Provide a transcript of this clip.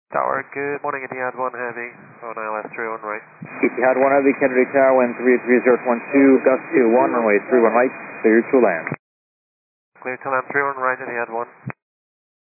Tower, good morning, Etihad 1 Heavy, on ILS 31 right. Etihad 1 Heavy, Kennedy Tower, wind 330.12, gust 21, runway 31 right, clear to land. Clear to land 31 right, Etihad 1.